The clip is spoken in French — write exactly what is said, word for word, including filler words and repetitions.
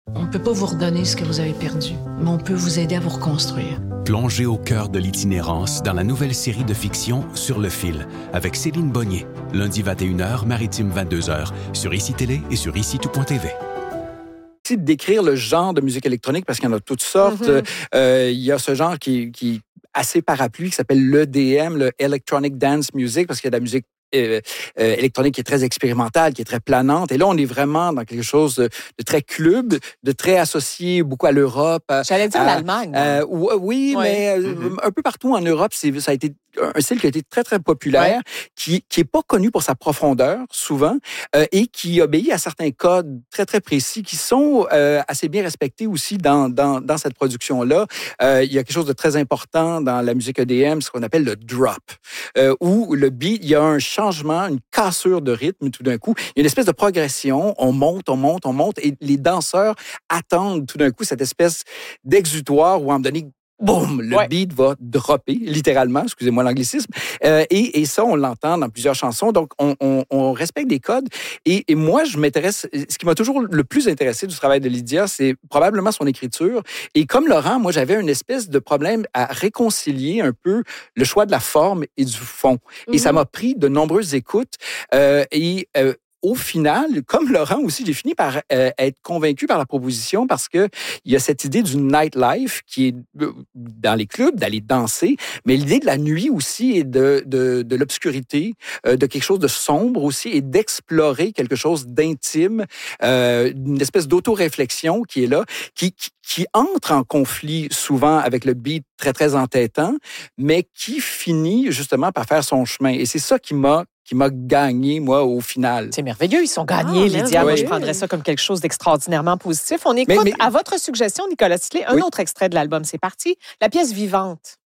On ne peut pas vous redonner ce que vous avez perdu, mais on peut vous aider à vous reconstruire. Plongez au cœur de l'itinérance dans la nouvelle série de fiction Sur le fil, avec Céline Bonnier, lundi vingt et une heures, maritime vingt-deux heures, sur I C I Télé et sur ici tout point t v. De décrire le genre de musique électronique, parce qu'il y en a toutes sortes. Mm-hmm. Euh, il y a ce genre qui, qui est assez parapluie, qui s'appelle l'E D M, le Electronic Dance Music, parce qu'il y a de la musique Euh, euh, électronique qui est très expérimentale, qui est très planante. Et là, on est vraiment dans quelque chose de, de très club, de très associé beaucoup à l'Europe. J'allais dire à, l'Allemagne. Euh, oui, oui, mais mm-hmm. un peu partout en Europe, c'est, ça a été un style qui a été très, très populaire, ouais. qui qui est pas connu pour sa profondeur, souvent, euh, et qui obéit à certains codes très, très précis qui sont euh, assez bien respectés aussi dans, dans, dans cette production-là. Euh, il y a quelque chose de très important dans la musique E D M, ce qu'on appelle le drop, euh, où le beat, il y a un changement, une cassure de rythme tout d'un coup. Il y a une espèce de progression. On monte, on monte, on monte, et les danseurs attendent tout d'un coup cette espèce d'exutoire où, à un moment donné, boum, le ouais. beat va dropper, littéralement, excusez-moi l'anglicisme. Euh, et, et ça, on l'entend dans plusieurs chansons. Donc, on, on, on respecte des codes. Et, et moi, je m'intéresse... Ce qui m'a toujours le plus intéressé du travail de Lydia, c'est probablement son écriture. Et comme Laurent, moi, j'avais une espèce de problème à réconcilier un peu le choix de la forme et du fond. Mm-hmm. Et ça m'a pris de nombreuses écoutes. Euh, et... Euh, Au final, comme Laurent aussi, j'ai fini par euh, être convaincu par la proposition parce que il y a cette idée du nightlife qui est euh, dans les clubs, d'aller danser, mais l'idée de la nuit aussi et de, de, de l'obscurité, euh, de quelque chose de sombre aussi et d'explorer quelque chose d'intime, euh, une espèce d'auto-réflexion qui est là, qui, qui, qui entre en conflit souvent avec le beat très, très entêtant, mais qui finit justement par faire son chemin. Et c'est ça qui m'a qui m'a gagné, moi, au final. C'est merveilleux. Ils sont gagnés, ah, Lydia. Moi, je prendrais ça comme quelque chose d'extraordinairement positif. On écoute, mais, mais... à votre suggestion, Nicolas Sisley, un oui. autre extrait de l'album. C'est parti. La pièce Vivante.